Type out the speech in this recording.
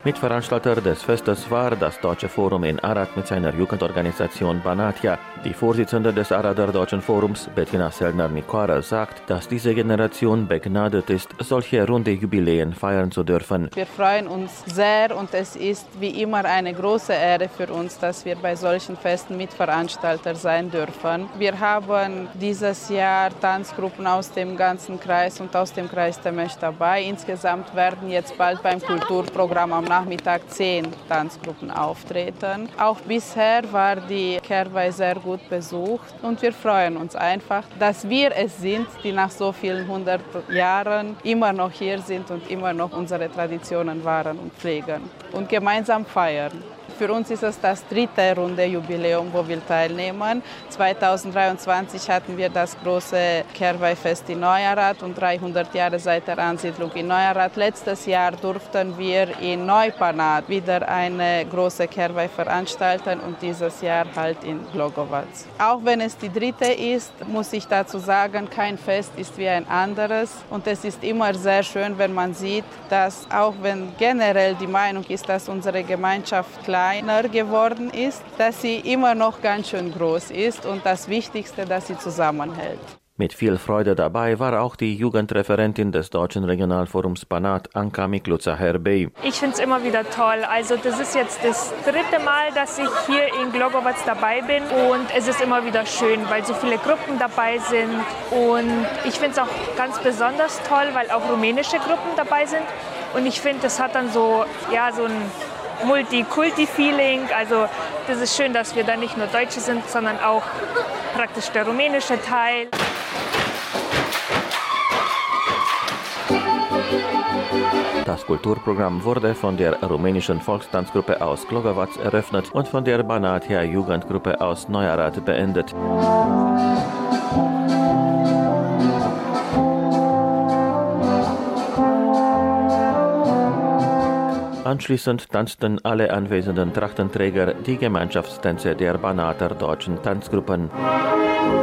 Mitveranstalter des Festes war das Deutsche Forum in Arad mit seiner Jugendorganisation Banatja. Die Vorsitzende des Arader Deutschen Forums, Bettina Sellner-Nicoara, sagt, dass diese Generation begnadet ist, solche runde Jubiläen feiern zu dürfen. Wir freuen uns sehr und es ist wie immer eine große Ehre für uns, dass wir bei solchen Festen Mitveranstalter sein dürfen. Wir haben dieses Jahr Tanzgruppen aus dem ganzen Kreis und aus dem Kreis Temesch dabei. Insgesamt werden jetzt bald beim Kulturprogramm am Nachmittag 10 Tanzgruppen auftreten. Auch bisher war die Kehrweih sehr gut besucht und wir freuen uns einfach, dass wir es sind, die nach so vielen 100 Jahren immer noch hier sind und immer noch unsere Traditionen wahren und pflegen und gemeinsam feiern. Für uns ist es das 3. Runde Jubiläum, wo wir teilnehmen. 2023 hatten wir das große Kehrweihfest in Neuarad und 300 Jahre seit der Ansiedlung in Neuarad. Letztes Jahr durften wir in Neupanat wieder eine große Kehrweih veranstalten und dieses Jahr halt in Glogovac. Auch wenn es die 3. ist, muss ich dazu sagen, kein Fest ist wie ein anderes. Und es ist immer sehr schön, wenn man sieht, dass auch wenn generell die Meinung ist, dass unsere Gemeinschaft kleiner geworden ist, dass sie immer noch ganz schön groß ist und das Wichtigste, dass sie zusammenhält. Mit viel Freude dabei war auch die Jugendreferentin des Deutschen Regionalforums Banat, Anka Mikluza-Herbey. Ich finde es immer wieder toll. Also das ist jetzt das 3. Mal, dass ich hier in Glogovac dabei bin und es ist immer wieder schön, weil so viele Gruppen dabei sind und ich finde es auch ganz besonders toll, weil auch rumänische Gruppen dabei sind und ich finde, das hat dann so ein Multikulti-Feeling, also das ist schön, dass wir da nicht nur Deutsche sind, sondern auch praktisch der rumänische Teil. Das Kulturprogramm wurde von der rumänischen Volkstanzgruppe aus Glogovac eröffnet und von der Banatja Jugendgruppe aus Neuarad beendet. Anschließend tanzten alle anwesenden Trachtenträger die Gemeinschaftstänze der Banater deutschen Tanzgruppen.